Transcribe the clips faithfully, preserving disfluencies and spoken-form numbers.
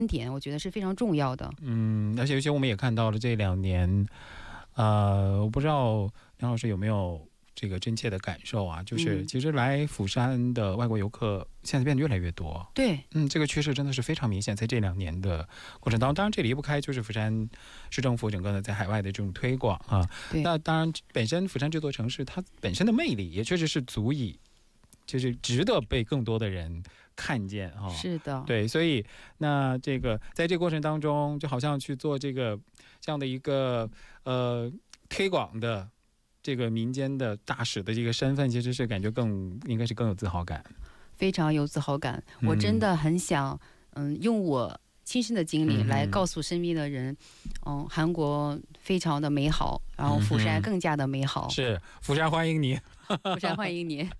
点，我觉得是非常重要的。 嗯，而且尤其我们也看到了这两年，呃，我不知道梁老师有没有这个真切的感受啊，就是其实来釜山的外国游客现在变得越来越多。 对， 嗯，这个趋势真的是非常明显，在这两年的过程当中，当然这离不开就是釜山市政府整个的在海外的这种推广啊。那当然，本身釜山这座城市它本身的魅力也确实是足以，就是值得被更多的人看见哈、哦。 是的， 对，所以那这个在这个过程当中，就好像去做这个这样的一个呃推广的。这个民间的大使的这个身份，其实是感觉更应该是更有自豪感， 非常有自豪感。嗯、我真的很想，嗯，用我亲身的经历来告诉身边的人，嗯，韩国非常的美好，然后釜山更加的美好。 嗯、是釜山欢迎你， 釜山欢迎你。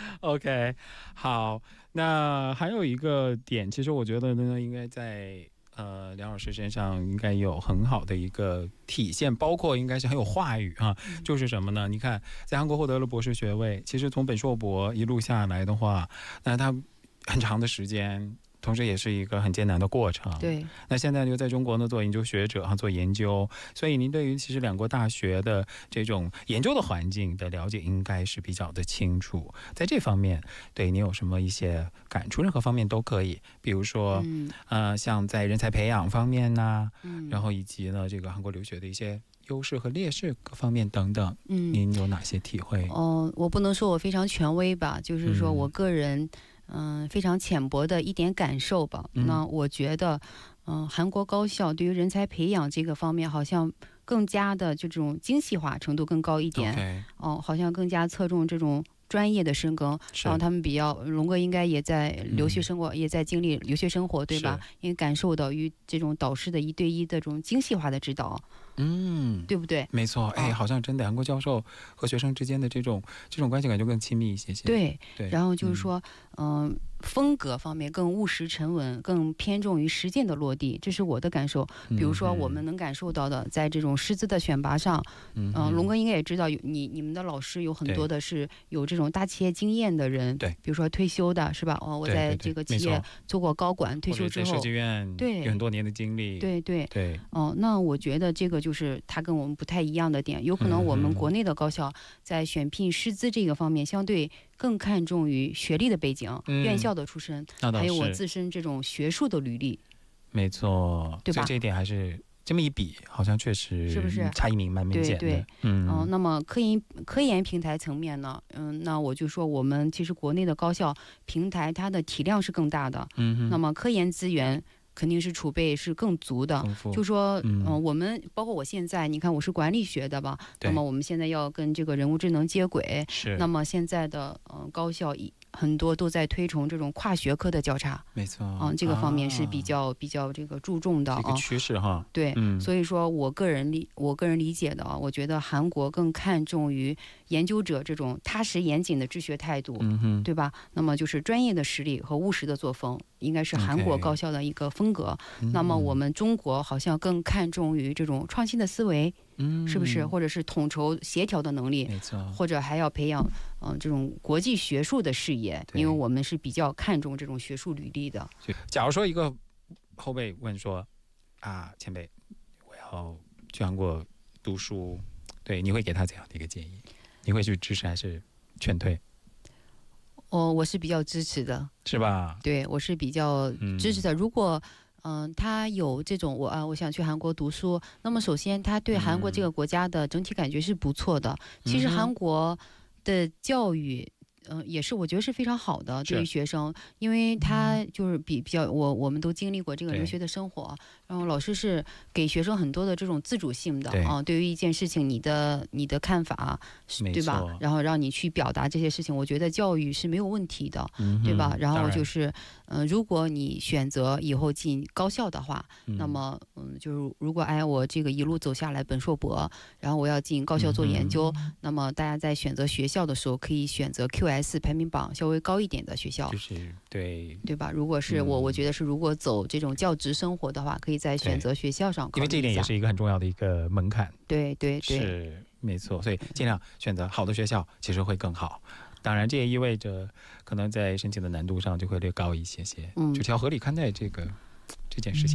OK， 好，那还有一个点，其实我觉得呢，应该在。呃，梁老师身上应该有很好的一个体现，包括应该是很有话语啊，嗯、就是什么呢？你看，在韩国获得了博士学位，其实从本硕博一路下来的话，那他很长的时间。同时也是一个很艰难的过程。 对， 那现在就在中国呢做研究学者哈，做研究，所以您对于其实两国大学的这种研究的环境的了解应该是比较的清楚。在这方面，对你有什么一些感触？任何方面都可以，比如说，嗯、呃，像在人才培养方面呐、啊，嗯，然后以及呢这个韩国留学的一些优势和劣势各方面等等，嗯，您有哪些体会？ 哦，我不能说我非常权威吧，就是说我个人。嗯嗯，非常浅薄的一点感受吧。嗯、那我觉得，嗯、呃，韩国高校对于人才培养这个方面，好像更加的就这种精细化程度更高一点。哦、呃，好像更加侧重这种专业的深耕。然后他们比较，龙哥应该也在留学生活，嗯、也在经历留学生活，对吧？因为感受到与这种导师的一对一的这种精细化的指导。嗯，对不对？ 没错，哎，好像真的韩国教授和学生之间的这种这种关系感觉更亲密一些些。 对对，然后就是说，嗯、呃，风格方面更务实沉稳，更偏重于实践的落地，这是我的感受。比如说，我们能感受到的，在这种师资的选拔上，嗯、呃，龙哥应该也知道，有你你们的老师有很多的是有这种大企业经验的人，对，比如说退休的是吧？哦，我在这个企业做过高管，退休之后， 设计院对有很多年的经历， 对对对， 哦、呃，那我觉得这个就。就是它跟我们不太一样的点，有可能我们国内的高校在选聘师资这个方面相对更看重于学历的背景、嗯、院校的出身，还有我自身这种学术的履历。 没错，对吧？所以这一点还是这么一比，好像确实是不是差异蛮明显的。 对对，嗯、呃，那么科研科研平台层面呢，嗯，那我就说我们其实国内的高校平台它的体量是更大的，嗯，那么科研资源。肯定是储备是更足的，就说嗯、呃，我们包括我现在，你看我是管理学的吧，那么我们现在要跟这个人工智能接轨，是，那么现在的嗯、呃、高校很多都在推崇这种跨学科的交叉， 没错， 嗯、呃，这个方面是比较、啊、比较这个注重的啊， 这个趋势哈， 对，嗯，所以说我个人理我个人理解的啊，我觉得韩国更看重于研究者这种踏实严谨的治学态度，嗯哼，对吧？那么就是专业的实力和务实的作风。应该是韩国高校的一个风格、okay, 那么我们中国好像更看重于这种创新的思维、嗯、是不是或者是统筹协调的能力，没错，或者还要培养、呃、这种国际学术的视野，因为我们是比较看重这种学术履历的。 假如说一个后辈问说啊，前辈我要去韩国读书，对，你会给他怎样的一个建议？你会去支持还是劝退？ 哦，我是比较支持的， 是吧？ 对，我是比较支持的。嗯、如果嗯、呃，他有这种我啊，我想去韩国读书，那么首先他对韩国这个国家的整体感觉是不错的。嗯、其实韩国的教育。嗯、呃，也是我觉得是非常好的对于学生，因为他就是比比较我我们都经历过这个留学的生活，然后老师是给学生很多的这种自主性的啊，对于一件事情你的你的看法，对吧？然后让你去表达这些事情，我觉得教育是没有问题的，嗯、对吧？然后就是嗯、呃，如果你选择以后进高校的话，嗯、那么嗯，就是如果哎我这个一路走下来本硕博，然后我要进高校做研究，嗯、那么大家在选择学校的时候可以选择 Q S 排名榜稍微高一点的学校， 就是对对吧？如果是我、嗯，我觉得是如果走这种教职生活的话，可以在选择学校上考虑一下， 因为这一点也是一个很重要的一个门槛。 对对对， 是没错，所以尽量选择好的学校，其实会更好。当然，这也意味着可能在申请的难度上就会略高一些些，嗯，就要合理看待这个这件事情。